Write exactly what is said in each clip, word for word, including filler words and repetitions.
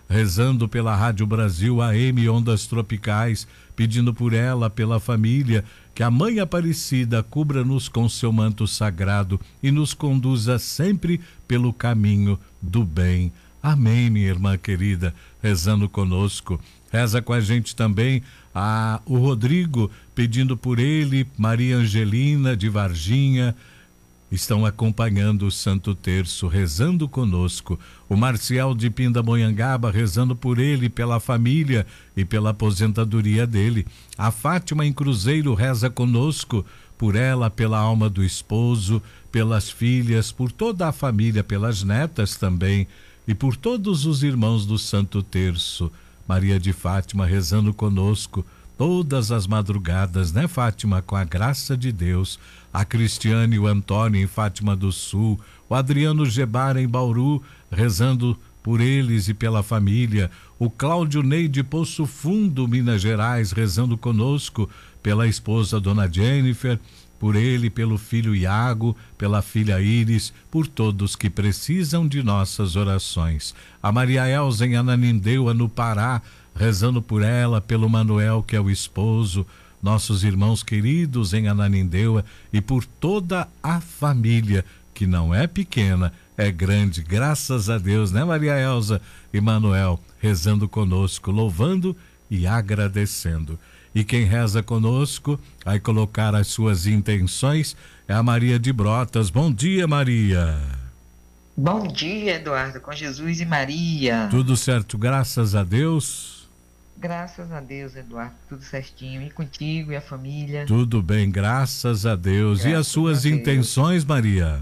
rezando pela Rádio Brasil A M Ondas Tropicais, pedindo por ela, pela família, que a Mãe Aparecida cubra-nos com seu manto sagrado e nos conduza sempre pelo caminho do bem. Amém, minha irmã querida, rezando conosco. Reza com a gente também a, o Rodrigo, pedindo por ele, Maria Angelina de Varginha, estão acompanhando o Santo Terço, rezando conosco. O Marcial de Pindamonhangaba, rezando por ele, pela família e pela aposentadoria dele. A Fátima em Cruzeiro reza conosco, por ela, pela alma do esposo, pelas filhas, por toda a família, pelas netas também, e por todos os irmãos do Santo Terço. Maria de Fátima rezando conosco todas as madrugadas, né, Fátima? Com a graça de Deus. A Cristiane e o Antônio em Fátima do Sul, o Adriano Gebara em Bauru, rezando por eles e pela família. O Cláudio Ney de Poço Fundo, Minas Gerais, rezando conosco, pela esposa Dona Jennifer, por ele, pelo filho Iago, pela filha Íris, por todos que precisam de nossas orações. A Maria Elza em Ananindeua, no Pará, rezando por ela, pelo Manuel, que é o esposo, nossos irmãos queridos em Ananindeua e por toda a família, que não é pequena, é grande, graças a Deus, né, Maria Elza e Manuel, rezando conosco, louvando e agradecendo. E quem reza conosco, vai colocar as suas intenções, é a Maria de Brotas. Bom dia, Maria. Bom dia, Eduardo, com Jesus e Maria. Tudo certo, graças a Deus. Graças a Deus, Eduardo, tudo certinho. E contigo e a família? Tudo bem, graças a Deus. Graças e as suas intenções, Maria?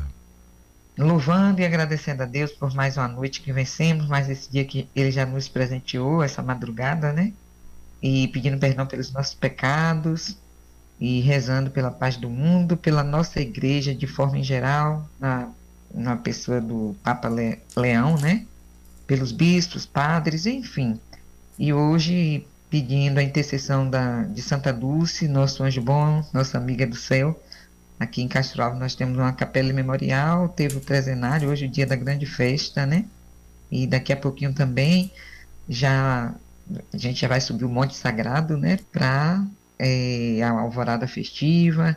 Louvando e agradecendo a Deus por mais uma noite que vencemos, mais esse dia que Ele já nos presenteou, essa madrugada, né? E pedindo perdão pelos nossos pecados e rezando pela paz do mundo, pela nossa igreja de forma em geral, na, na pessoa do Papa Le, Leão, né? Pelos bispos, padres, enfim. E hoje pedindo a intercessão da, de Santa Dulce, nosso anjo bom, nossa amiga do céu. Aqui em Castro Alves nós temos uma capela memorial, teve o trezenário, hoje é o dia da grande festa, né? E daqui a pouquinho também já... a gente já vai subir o Monte Sagrado, né, para é, a alvorada festiva,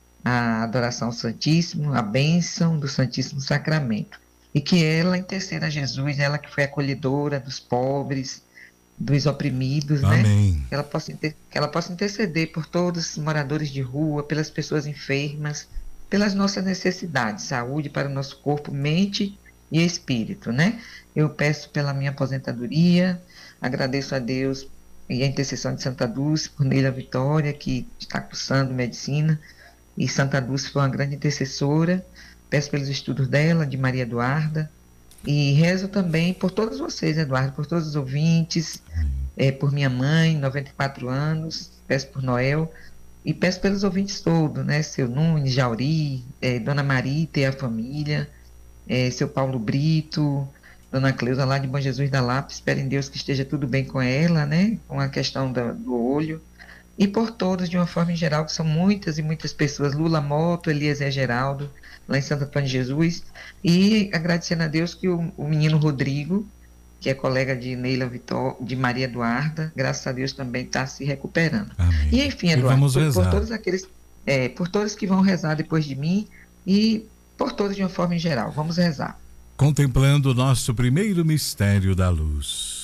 a adoração ao Santíssimo, a bênção do Santíssimo Sacramento. E que ela interceda a Jesus, ela que foi acolhedora dos pobres, dos oprimidos, Amém. né? Que ela possa, inter, que ela possa interceder por todos os moradores de rua, pelas pessoas enfermas, pelas nossas necessidades, saúde para o nosso corpo, mente e espírito, né? Eu peço pela minha aposentadoria, agradeço a Deus e a intercessão de Santa Dulce, por Neila Vitória, que está cursando medicina, e Santa Dulce foi uma grande intercessora. Peço pelos estudos dela, de Maria Eduarda, e rezo também por todos vocês, Eduardo, por todos os ouvintes, é, por minha mãe, noventa e quatro anos, peço por Noel, e peço pelos ouvintes todos, né, seu Nunes, Jauri, é, Dona Marita e a família, é, seu Paulo Brito, Dona Cleusa lá de Bom Jesus da Lapa, espero em Deus que esteja tudo bem com ela, né, com a questão do, do olho, e por todos de uma forma em geral, que são muitas e muitas pessoas, Lula Moto, Eliezer Geraldo, lá em Santo Antônio de Jesus, e agradecendo a Deus que o, o menino Rodrigo, que é colega de Neila Vitória, de Maria Eduarda, graças a Deus também está se recuperando. Amém. E enfim, Eduardo, e por, por todos aqueles, é, por todos que vão rezar depois de mim e por todos de uma forma em geral, vamos rezar. Contemplando o nosso primeiro mistério da luz.